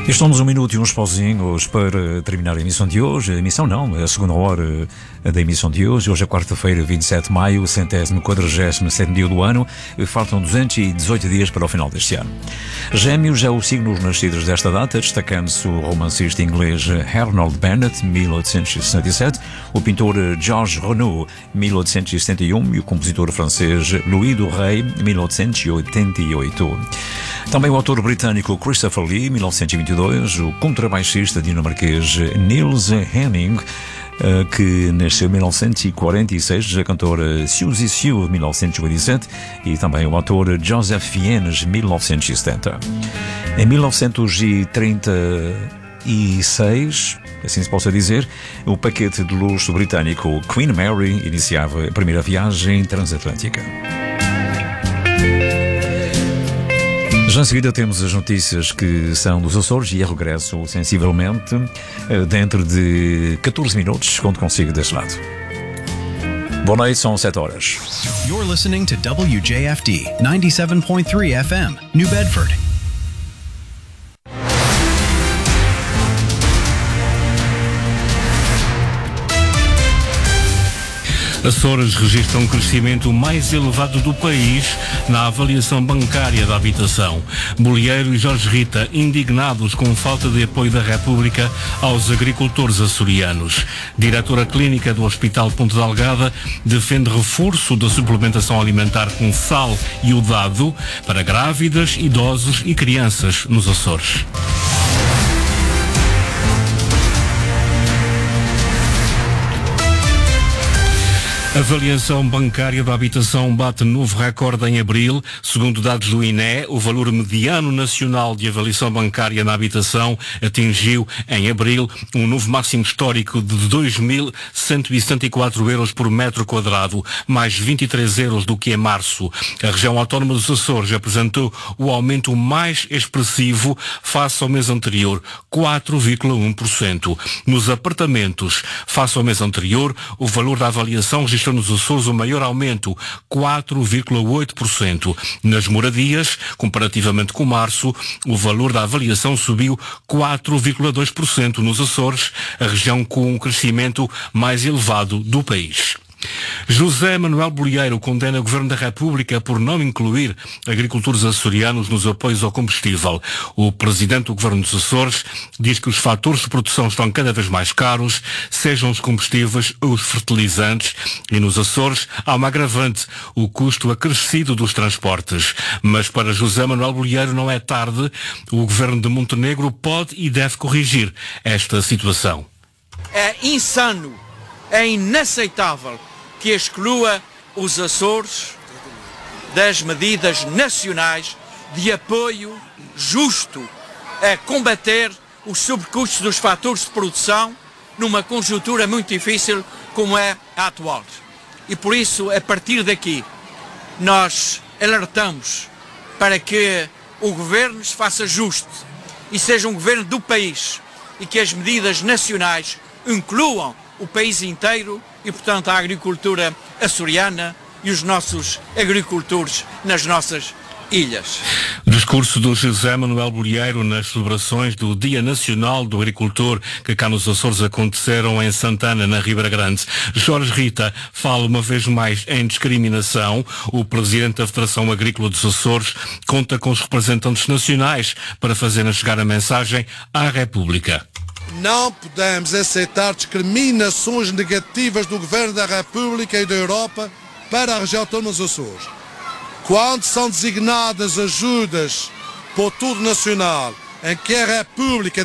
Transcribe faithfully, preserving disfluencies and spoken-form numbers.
Estamos um minuto e uns pauzinhos para terminar a emissão de hoje. A emissão não, a segunda hora da emissão de hoje. Hoje é quarta-feira, vinte e sete de maio, centésimo quadragésimo sétimo dia do ano. Faltam duzentos e dezoito dias para o final deste ano. Gêmeos é o signo dos nascidos desta data, destacando-se o romancista inglês Arnold Bennett, mil oitocentos e sessenta e sete, o pintor Georges Renaud, mil oitocentos e setenta e um, e o compositor francês Louis Dorey, mil oitocentos e oitenta e oito. Também o autor britânico Christopher Lee, mil novecentos e vinte e dois, o contrabaixista dinamarquês Niels Henning, que nasceu em mil novecentos e quarenta e seis, a cantora Suzy Sue, mil novecentos e oitenta e sete, e também o ator Joseph Fiennes, mil novecentos e setenta. Em mil novecentos e trinta e seis, assim se possa dizer, o paquete de luxo britânico Queen Mary iniciava a primeira viagem transatlântica. Já em seguida temos as notícias que são dos Açores e a regresso sensivelmente dentro de catorze minutos, quando consigo deste lado. Boa noite, são sete horas. You're listening to W J F D ninety-seven point three F M, New Bedford. Açores registra um crescimento mais elevado do país na avaliação bancária da habitação. Bolieiro e Jorge Rita indignados com falta de apoio da República aos agricultores açorianos. Diretora clínica do Hospital Ponte Delgada defende reforço da suplementação alimentar com sal iodado para grávidas, idosos e crianças nos Açores. A avaliação bancária da habitação bate novo recorde em abril. Segundo dados do I N E, o valor mediano nacional de avaliação bancária na habitação atingiu, em abril, um novo máximo histórico de dois mil cento e setenta e quatro euros por metro quadrado, mais vinte e três euros do que em março. A região autónoma dos Açores apresentou o aumento mais expressivo face ao mês anterior, quatro vírgula um por cento. Nos apartamentos, face ao mês anterior, o valor da avaliação registrou nos Açores o maior aumento, quatro vírgula oito por cento. Nas moradias, comparativamente com março, o valor da avaliação subiu quatro vírgula dois por cento nos Açores, a região com um crescimento mais elevado do país. José Manuel Bolieiro condena o Governo da República por não incluir agricultores açorianos nos apoios ao combustível. O presidente do Governo dos Açores diz que os fatores de produção estão cada vez mais caros, sejam os combustíveis ou os fertilizantes, e nos Açores há uma agravante, o custo acrescido dos transportes. Mas para José Manuel Bolieiro não é tarde, o Governo de Montenegro pode e deve corrigir esta situação. É insano, é inaceitável que exclua os Açores das medidas nacionais de apoio justo a combater os sobrecustos dos fatores de produção numa conjuntura muito difícil como é a atual. E por isso, a partir daqui, nós alertamos para que o Governo se faça justo e seja um Governo do país e que as medidas nacionais incluam o país inteiro e, portanto, a agricultura açoriana e os nossos agricultores nas nossas ilhas. O discurso do José Manuel Bolieiro nas celebrações do Dia Nacional do Agricultor, que cá nos Açores aconteceram em Santana, na Ribeira Grande. Jorge Rita fala uma vez mais em discriminação. O presidente da Federação Agrícola dos Açores conta com os representantes nacionais para fazerem chegar a mensagem à República. Não podemos aceitar discriminações negativas do Governo da República e da Europa para a região autónoma dos Açores. Quando são designadas ajudas para o tudo nacional, em que a República